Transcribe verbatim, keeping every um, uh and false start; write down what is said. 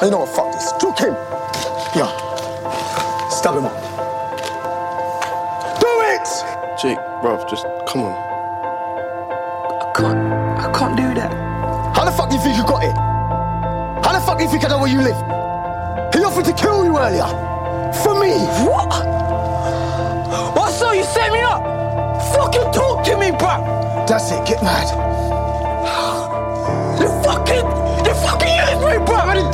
You know what, fuck this. Juke him. Yeah. Stab him up. Do it! Jake, bruv, just come on. I can't, I can't do that. How the fuck do you think you got it? How the fuck do you think I know where you live? He offered to kill you earlier. For me. What? What, so you set me up? Fucking talk to me, bruv. That's it, get mad. You fucking, you fucking used me, bruv.